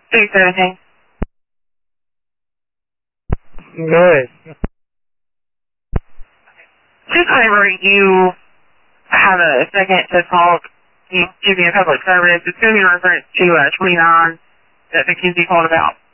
217. Good. Just whenever you have a second to talk, you give me a public service. It's going to be in reference to 29 that McKenzie called about.